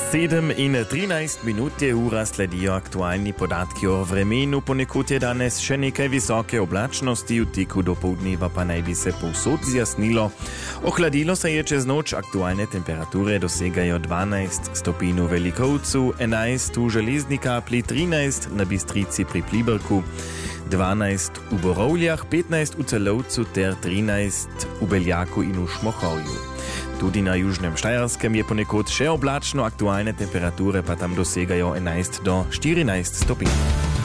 7 in 13 minut je ura, sledijo aktualni podatki o vremenu. Ponekod je danes še nekaj visoke oblačnosti, v teku dopoldneva pa naj bi se povsod zjasnilo. Ohladilo se je čez noč, aktualne temperature dosegajo 12 stopinj v Velikovcu, 11 v Železni Kapli, 13 na Bistrici pri Pliberku, 12 v Borovljah, 15 v Celovcu ter 13 v Beljaku in v Šmohovju. Tudi na južnem Štajerskem je ponekod še oblačno, aktualne temperature pa tam dosegajo 11 do 14 stopinj.